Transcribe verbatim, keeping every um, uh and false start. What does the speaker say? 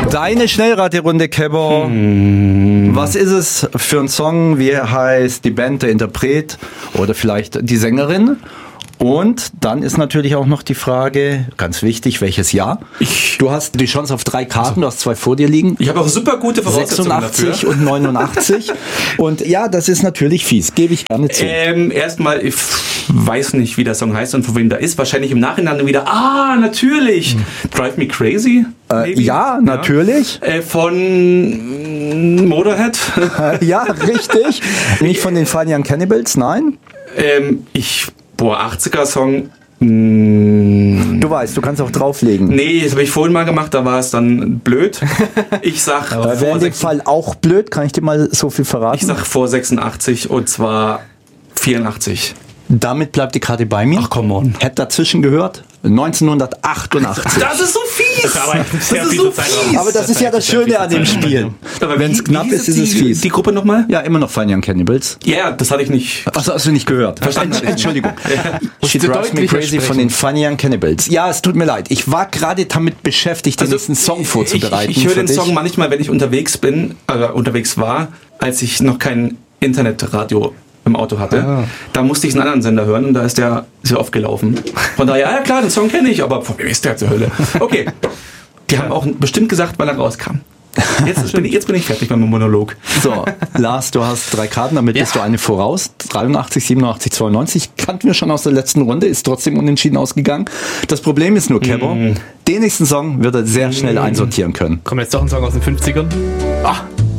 Deine Schnellraterunde, Kebbo. Hm. Was ist es für ein Song? Wie heißt die Band, der Interpret oder vielleicht die Sängerin? Und dann ist natürlich auch noch die Frage, ganz wichtig, welches Jahr? Ich du hast die Chance auf drei Karten, du hast zwei vor dir liegen. Ich habe auch super gute Voraussetzungen sechsundachtzig dafür. Und neunundachtzig. Und ja, das ist natürlich fies, gebe ich gerne zu. Ähm, erstmal, ich weiß nicht, wie der Song heißt und von wem der ist. Wahrscheinlich im Nachhinein wieder, ah, natürlich, hm. Drive Me Crazy. Äh, ja, natürlich. Ja. Äh, von Motorhead. Ja, richtig. Nicht von den Funny Young Cannibals, nein. Ähm, ich... Boah, achtziger-Song. Mm. Du weißt, du kannst auch drauflegen. Nee, das habe ich vorhin mal gemacht, da war es dann blöd. Ich sag. Aber wäre in dem Fall auch blöd, kann ich dir mal so viel verraten? Ich sag vor sechsundachtzig und zwar vierundachtzig. Damit bleibt die Karte bei mir. Ach, come on. Hätte dazwischen gehört neunzehnhundertachtundachtzig. Das ist so fies! Das ist so fies! Aber das ist ja das Schöne an dem Spiel. Wenn es knapp ist, ist es fies. Die Gruppe nochmal? Ja, immer noch Funny Young Cannibals. Ja, yeah, das hatte ich nicht. Achso, hast du nicht gehört? Verstanden. Entschuldigung. Ja. She Drives Me Crazy von den Funny Young Cannibals. Ja, es tut mir leid. Ich war gerade damit beschäftigt, den also, nächsten Song vorzubereiten. Ich, ich höre den dich. Song manchmal, wenn ich unterwegs bin, äh, unterwegs war, als ich noch kein Internetradio im Auto hatte. Ah. Da musste ich einen anderen Sender hören und da ist der sehr oft gelaufen. Von daher, ja klar, den Song kenne ich, aber von wem ist der zur Hölle? Okay. Die haben auch bestimmt gesagt, weil er rauskam. Jetzt bin ich, jetzt bin ich fertig mit meinem Monolog. So, Lars, du hast drei Karten, damit ja. bist du eine voraus. dreiundachtzig, siebenundachtzig, zweiundneunzig. Kannten wir schon aus der letzten Runde, ist trotzdem unentschieden ausgegangen. Das Problem ist nur, Kebbo, mm. den nächsten Song wird er sehr schnell mm. einsortieren können. Kommt jetzt doch ein Song aus den fünfzigern? Ah,